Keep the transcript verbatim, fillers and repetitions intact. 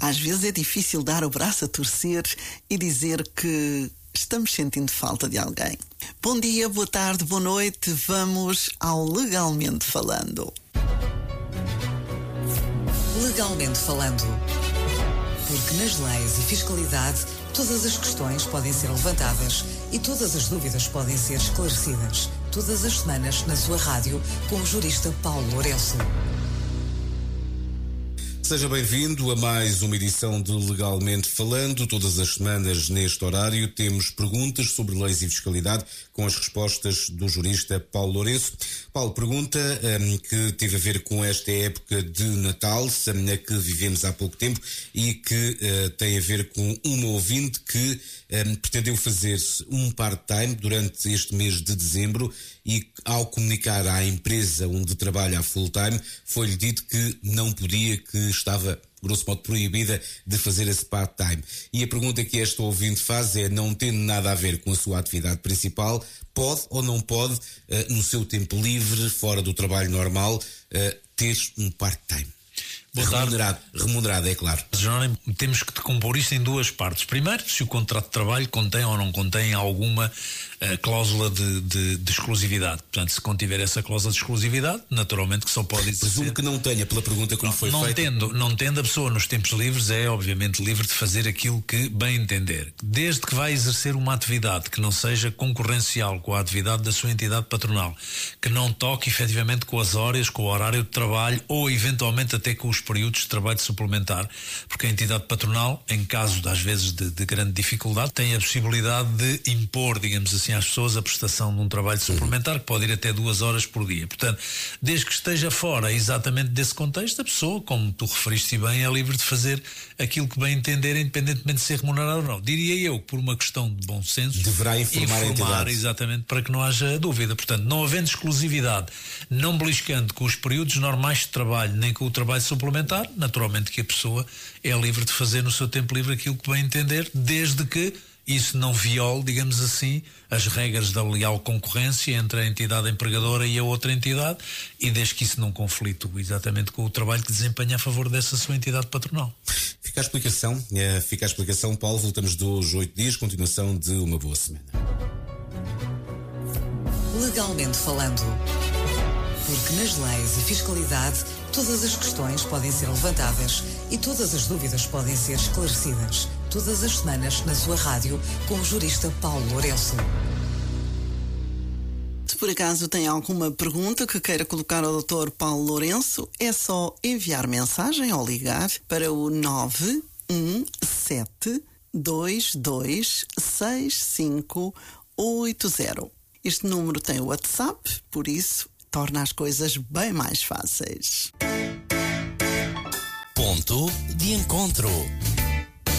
Às vezes é difícil dar o braço a torcer e dizer que estamos sentindo falta de alguém. Bom dia, boa tarde, boa noite. Vamos ao Legalmente Falando. Legalmente Falando. Porque nas leis e fiscalidade todas as questões podem ser levantadas e todas as dúvidas podem ser esclarecidas. Todas as semanas na sua rádio com o jurista Paulo Lourenço. Seja bem-vindo a mais uma edição de Legalmente Falando. Todas as semanas, neste horário, temos perguntas sobre leis e fiscalidade com as respostas do jurista Paulo Lourenço. Paulo, pergunta um, que teve a ver com esta época de Natal, a que vivemos há pouco tempo, e que uh, tem a ver com uma ouvinte que um, pretendeu fazer um part-time durante este mês de dezembro e, ao comunicar à empresa onde trabalha a full-time, foi-lhe dito que não podia, que estava, grosso modo, proibida de fazer esse part-time. E a pergunta que esta ouvinte faz é, não tendo nada a ver com a sua atividade principal, pode ou não pode, uh, no seu tempo livre, fora do trabalho normal, uh, ter um part-time? Remunerado, remunerado, é claro. Jerónimo, temos que compor isto em duas partes. Primeiro, se o contrato de trabalho contém ou não contém alguma uh, cláusula de, de, de exclusividade. Portanto, se contiver essa cláusula de exclusividade, naturalmente que só pode exercer... Presumo que não tenha, pela pergunta como não, foi não feita. Tendo, não tendo, a pessoa nos tempos livres é, obviamente, livre de fazer aquilo que bem entender. Desde que vai exercer uma atividade que não seja concorrencial com a atividade da sua entidade patronal, que não toque, efetivamente, com as horas, com o horário de trabalho ou, eventualmente, até com os períodos de trabalho suplementar, porque a entidade patronal, em caso, às vezes, de, de grande dificuldade, tem a possibilidade de impor, digamos assim, às pessoas a prestação de um trabalho suplementar, que pode ir até duas horas por dia. Portanto, desde que esteja fora exatamente desse contexto, a pessoa, como tu referiste bem, é livre de fazer aquilo que bem entender, independentemente de ser remunerado ou não. Diria eu que, por uma questão de bom senso, deverá informar, informar a entidade. Exatamente, para que não haja dúvida. Portanto, não havendo exclusividade, não beliscando com os períodos normais de trabalho, nem com o trabalho suplementar, naturalmente que a pessoa é livre de fazer no seu tempo livre aquilo que bem entender, desde que isso não viole, digamos assim, as regras da leal concorrência entre a entidade empregadora e a outra entidade, e desde que isso não conflitue exatamente com o trabalho que desempenha a favor dessa sua entidade patronal. Fica a explicação, é, fica a explicação, Paulo. Voltamos dos oito dias, continuação de uma boa semana. Legalmente Falando. Porque nas leis e fiscalidade todas as questões podem ser levantadas e todas as dúvidas podem ser esclarecidas. Todas as semanas na sua rádio com o jurista Paulo Lourenço. Se por acaso tem alguma pergunta que queira colocar ao doutor Paulo Lourenço, é só enviar mensagem ou ligar para o nove um sete dois dois seis cinco oito zero. Este número tem o WhatsApp, por isso torna as coisas bem mais fáceis. Ponto de encontro.